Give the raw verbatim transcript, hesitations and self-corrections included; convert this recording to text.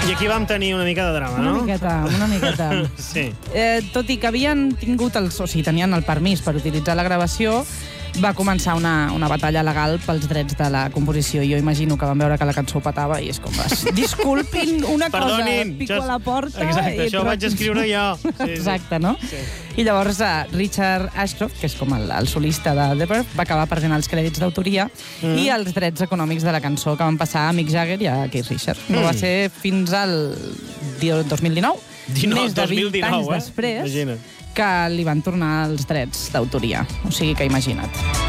I aquí vam tenir una mica de drama, no? Una miqueta, una miqueta. Sí. Eh, tot i que havien tingut els, o sigui, tenien el permís per utilitzar la gravació, va començar una, una batalla legal pels drets de la composició. Jo imagino que van veure que la cançó petava i és com... Disculpin una Perdonin, cosa, pico just... a la porta... Exacte, i això ho vaig escriure jo. Sí, sí. Exacte, no? Sí. I llavors uh, Richard Ashcroft, que és com el, el solista de The Verve, va acabar perdent els crèdits d'autoria mm. i els drets econòmics de la cançó que van passar a Mick Jagger i a Keith Richards. Mm. No va ser fins al dos mil dinou, dinou més de vint dos mil dinou, anys eh? després, Imagina't. que li van tornar els drets d'autoria. O sigui que imagina't.